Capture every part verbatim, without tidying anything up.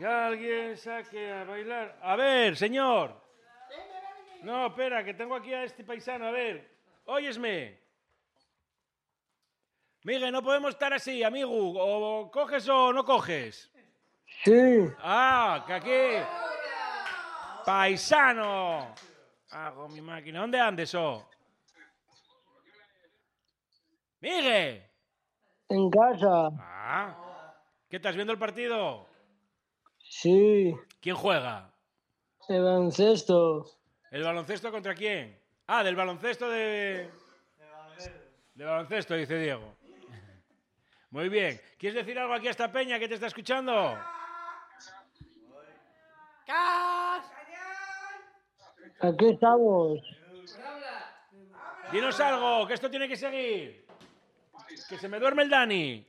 Que alguien saque a bailar. A ver, señor. No, espera, que tengo aquí a este paisano. A ver, óyesme. Miguel, no podemos estar así, amigo. O coges o no coges. Sí. Ah, que aquí... Paisano. Hago mi máquina. ¿Dónde andes, oh? Miguel. En casa. Ah. ¿Qué estás viendo el partido? Sí. ¿Quién juega? El baloncesto. ¿El baloncesto contra quién? Ah, del baloncesto de... De baloncesto, dice Diego. Muy bien. ¿Quieres decir algo aquí a esta peña que te está escuchando? Aquí estamos. Dinos algo, que esto tiene que seguir. Que se me duerme el Dani.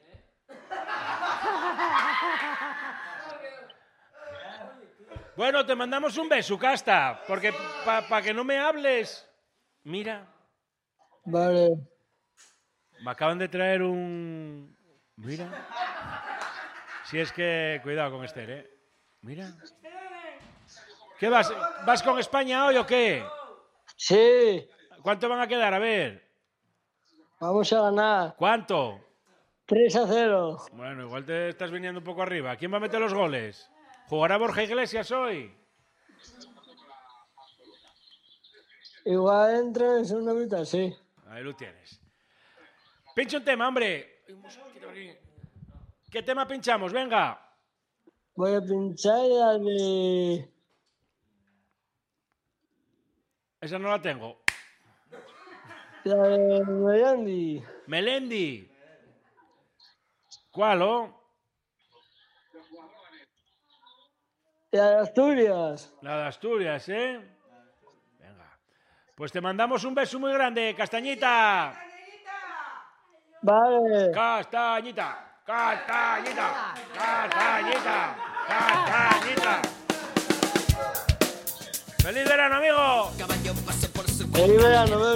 Bueno, te mandamos un beso, Casta, porque para pa que no me hables... Mira. Vale. Me acaban de traer un... Mira. Si es que... Cuidado con Esther, ¿eh? Mira. ¿Qué vas? ¿Vas con España hoy o qué? Sí. ¿Cuánto van a quedar? A ver. Vamos a ganar. ¿Cuánto? tres a cero. Bueno, igual te estás viniendo un poco arriba. ¿Quién va a meter los goles? ¿Jugará Borja Iglesias hoy? Igual entra en segunda mitad, sí. Ahí lo tienes. Pincha un tema, hombre. ¿Qué tema pinchamos? Venga. Voy a pinchar la de... Esa no la tengo. La de Melendi. Melendi. ¿Cuál, oh? La de Asturias. La de Asturias, ¿eh? Venga. Pues te mandamos un beso muy grande, Castañita. Vale. Castañita. Castañita. Castañita. Castañita. ¡Feliz verano, amigo! Feliz verano,